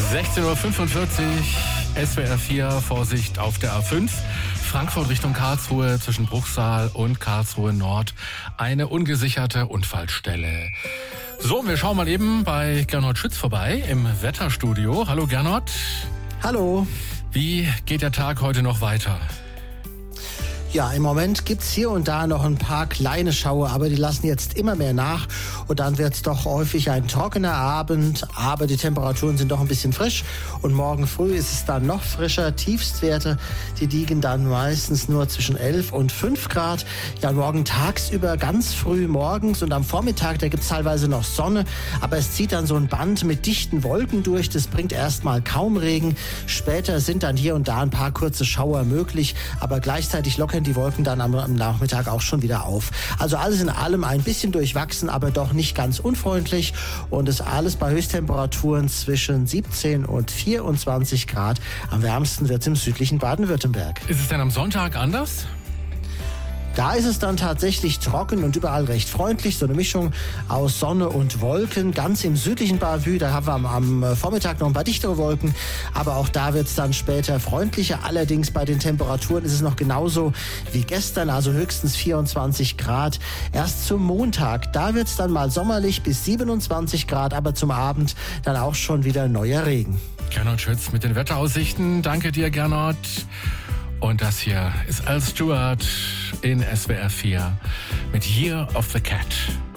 16:45 Uhr, SWR 4, Vorsicht auf der A5. Frankfurt Richtung Karlsruhe zwischen Bruchsal und Karlsruhe Nord. Eine ungesicherte Unfallstelle. So, wir schauen mal eben bei Gernot Schütz vorbei im Wetterstudio. Hallo Gernot. Hallo. Wie geht der Tag heute noch weiter? Ja, im Moment gibt's hier und da noch ein paar kleine Schauer, aber die lassen jetzt immer mehr nach und dann wird's doch häufig ein trockener Abend, aber die Temperaturen sind doch ein bisschen frisch und morgen früh ist es dann noch frischer. Tiefstwerte, die liegen dann meistens nur zwischen 11 und 5 Grad. Ja, morgen tagsüber ganz früh morgens und am Vormittag, da gibt's teilweise noch Sonne, aber es zieht dann so ein Band mit dichten Wolken durch, das bringt erstmal kaum Regen. Später sind dann hier und da ein paar kurze Schauer möglich, aber gleichzeitig lockern die Wolken dann am Nachmittag auch schon wieder auf. Also alles in allem ein bisschen durchwachsen, aber doch nicht ganz unfreundlich und ist alles bei Höchsttemperaturen zwischen 17 und 24 Grad. Am wärmsten wird es im südlichen Baden-Württemberg. Ist es denn am Sonntag anders? Da ist es dann tatsächlich trocken und überall recht freundlich. So eine Mischung aus Sonne und Wolken. Ganz im südlichen Bavü, da haben wir am Vormittag noch ein paar dichtere Wolken. Aber auch da wird es dann später freundlicher. Allerdings bei den Temperaturen ist es noch genauso wie gestern, also höchstens 24 Grad. Erst zum Montag, da wird es dann mal sommerlich bis 27 Grad. Aber zum Abend dann auch schon wieder neuer Regen. Gernot Schütz mit den Wetteraussichten. Danke dir, Gernot. Und das hier ist Al Stewart in SWR 4 mit Year of the Cat.